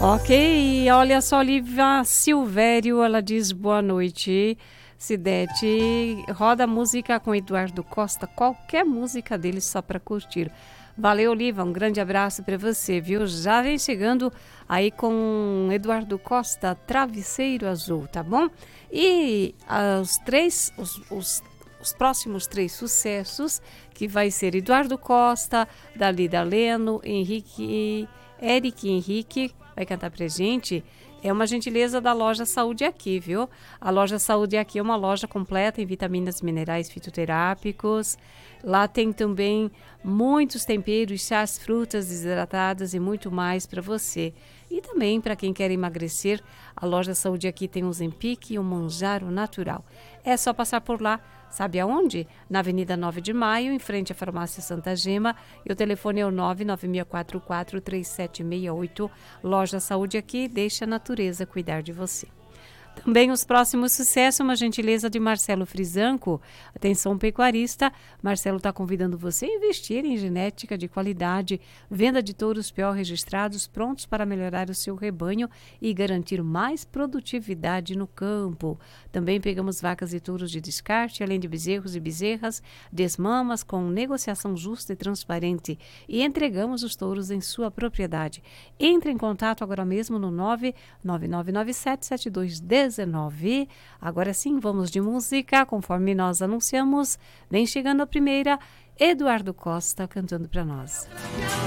Ok, olha só, Lívia Silvério, ela diz boa noite, Cidete, roda música com Eduardo Costa, qualquer música dele só para curtir. Valeu, Lívia, um grande abraço para você, viu? Já vem chegando aí com Eduardo Costa, Travesseiro Azul, tá bom? E os próximos 3 sucessos, que vai ser Eduardo Costa, Dalida Leno, Eric Henrique, vai cantar pra gente. É uma gentileza da loja Saúde Aqui, viu? A loja Saúde Aqui é uma loja completa em vitaminas, minerais, fitoterápicos. Lá tem também muitos temperos, chás, frutas desidratadas e muito mais para você. E também para quem quer emagrecer, a loja Saúde Aqui tem o Zempic e o Manjaro Natural. É só passar por lá. Sabe aonde? Na Avenida 9 de Maio, em frente à Farmácia Santa Gema. E o telefone é o 996443768. Loja Saúde Aqui, deixa a natureza cuidar de você. Também os próximos sucessos, uma gentileza de Marcelo Frisanco. Atenção pecuarista, Marcelo está convidando você a investir em genética de qualidade, venda de touros PO registrados prontos para melhorar o seu rebanho e garantir mais produtividade no campo. Também pegamos vacas e touros de descarte, além de bezerros e bezerras, desmamas com negociação justa e transparente e entregamos os touros em sua propriedade. Entre em contato agora mesmo no 999977219. Agora sim, vamos de música, conforme nós anunciamos. Vem chegando a primeira, Eduardo Costa cantando para nós.